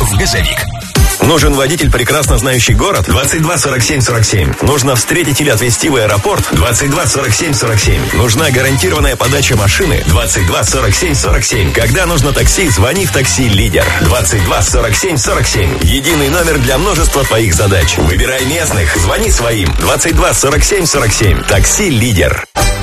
в газовик. Нужен водитель, прекрасно знающий город? 22 47 47. Нужно встретить или отвезти в аэропорт? 22 47 47. Нужна гарантированная подача машины? 22 47 47. Когда нужно такси, звони в такси «Лидер». 22 47 47. Единый номер для множества твоих задач. Выбирай местных, звони своим. 22 47 47. Такси «Лидер».